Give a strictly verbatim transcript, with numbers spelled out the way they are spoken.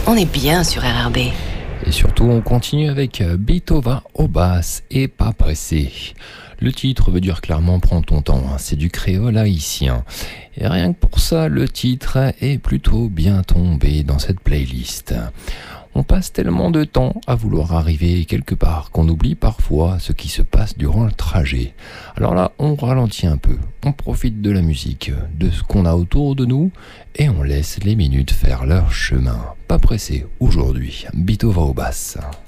On est bien sur R R B. Et surtout, on continue avec Beethoven au basse et pas pressé. Le titre veut dire clairement prends ton temps, hein. C'est du créole haïtien. Et rien que pour ça, le titre est plutôt bien tombé dans cette playlist. On passe tellement de temps à vouloir arriver quelque part qu'on oublie parfois ce qui se passe durant le trajet. Alors là, on ralentit un peu, on profite de la musique, de ce qu'on a autour de nous et on laisse les minutes faire leur chemin. Pas pressé aujourd'hui, Beethoven au basse.